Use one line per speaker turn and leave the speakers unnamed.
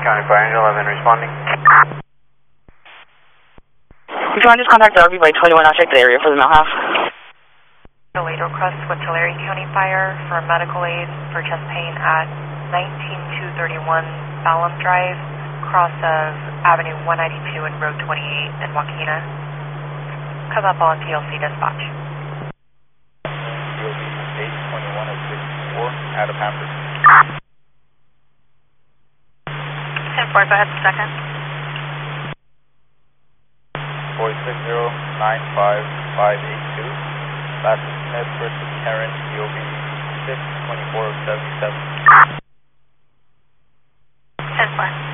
County Fire Engine 11 responding.
You can just contact the RV by 21. I'll check the area for the Mount Half.
Delayed request with Tulare County Fire for medical aid for chest pain at 19231 Ballum Drive, cross of Avenue 192 and Road 28 in Wakena. Come up on TLC dispatch.
TLC 821 at 64, Adam Hampton.
10-4, go ahead, second.
460-95582. Last Smith versus Karen, DOB 62477.
10-4.